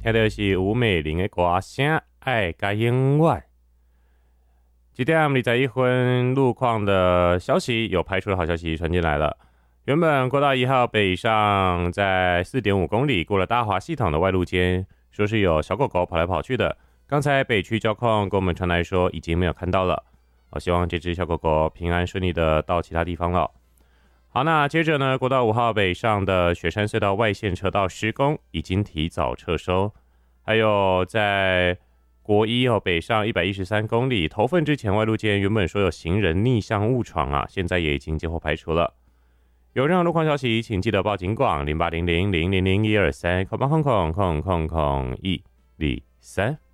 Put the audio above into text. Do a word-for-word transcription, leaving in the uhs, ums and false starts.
听到是吴美玲的歌声《爱甲永远》。几点二十一分，路况的消息有排除的好消息传进来了。原本国道一号北上在 四点五公里过了大华系统的外路间，说是有小狗狗跑来跑去的。刚才北区交控跟我们传来说已经没有看到了。我希望这只小狗狗平安顺利的到其他地方了。好，那接着呢，国道五号北上的雪山隧道外线车道施工已经提早撤收，还有在国一哦北上一百一十三公里头份之前外路间原本说有行人逆向误闯啊，现在也已经接获排除了。有任何路况消息，请记得报警广零八零零零零零一二三空八空空空空空一零三。